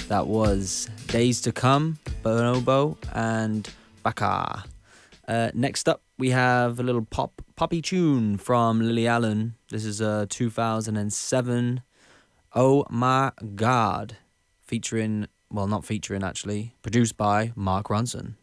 That was Days to Come, Bonobo, and Baka. Next up, we have a little poppy tune from Lily Allen. This is 2007, Oh My God, featuring, well, not featuring actually, produced by Mark Ronson.